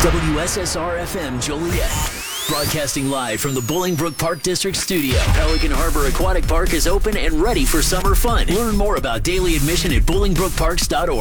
WSSR-FM Joliet. Broadcasting live from the Bolingbrook Park District Studio. Pelican Harbor Aquatic Park is open and ready for summer fun. Learn more about daily admission at bolingbrookparks.org.